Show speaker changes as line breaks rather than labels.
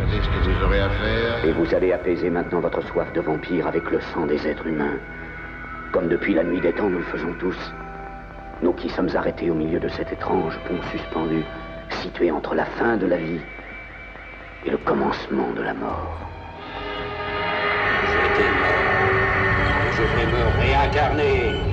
savez ce que vous aurez à faire.
Et vous allez apaiser maintenant votre soif de vampire avec le sang des êtres humains. Comme depuis la nuit des temps, nous le faisons tous. Nous qui sommes arrêtés au milieu de cet étrange pont suspendu, situé entre la fin de la vie et le commencement de la mort.
J'étais mort. Je vais me réincarner.